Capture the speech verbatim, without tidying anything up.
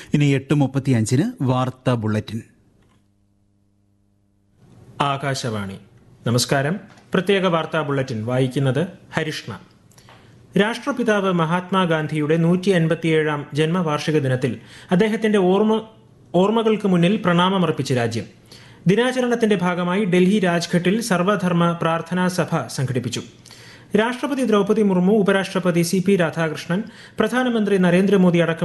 ഇനി എട്ട് മുപ്പത്തി അഞ്ചിന് വാർത്താ ബുള്ളറ്റിൻ. ആകാശവാണി. നമസ്കാരം. പ്രത്യേക വാർത്താ ബുള്ളറ്റിൻ വായിക്കുന്നത് ഹരിഷ്ണ. രാഷ്ട്രപിതാവ് മഹാത്മാഗാന്ധിയുടെ നൂറ്റി അൻപത്തിയേഴാം ജന്മവാർഷിക ദിനത്തിൽ അദ്ദേഹത്തിന്റെ ഓർമ്മ ഓർമ്മകൾക്ക് മുന്നിൽ പ്രണാമമർപ്പിച്ച് രാജ്യം. ദിനാചരണത്തിന്റെ ഭാഗമായി ഡൽഹി രാജ്ഘട്ടിൽ സർവധർമ്മ പ്രാർത്ഥനാ സഭ സംഘടിപ്പിച്ചു. രാഷ്ട്രപതി ദ്രൗപദി മുർമു, ഉപരാഷ്ട്രപതി സി പി രാധാകൃഷ്ണൻ, പ്രധാനമന്ത്രി നരേന്ദ്രമോദി അടക്കം